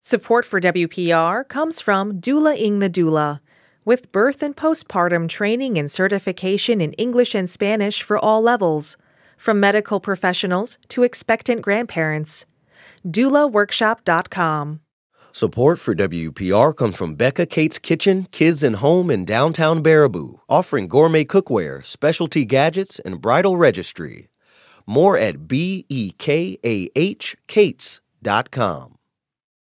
Support for WPR comes from Doula-ing the Doula, with birth and postpartum training and certification in English and Spanish for all levels, from medical professionals to expectant grandparents. DoulaWorkshop.com. Support for WPR comes from Becca Kate's Kitchen, Kids and Home in downtown Baraboo, offering gourmet cookware, specialty gadgets, and bridal registry. More at BEKAHCates.com.